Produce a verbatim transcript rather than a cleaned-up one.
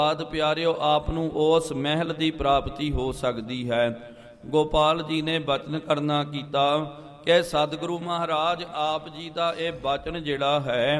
ਆਦ ਪਿਆਰਿਓ ਆਪ ਨੂੰ ਉਸ ਮਹਿਲ ਦੀ ਪ੍ਰਾਪਤੀ ਹੋ ਸਕਦੀ ਹੈ। ਗੋਪਾਲ ਜੀ ਨੇ ਬਚਨ ਕਰਨਾ ਕੀਤਾ ਕਿ ਸਤਿਗੁਰੂ ਮਹਾਰਾਜ ਆਪ ਜੀ ਦਾ ਇਹ ਬਚਨ ਜਿਹੜਾ ਹੈ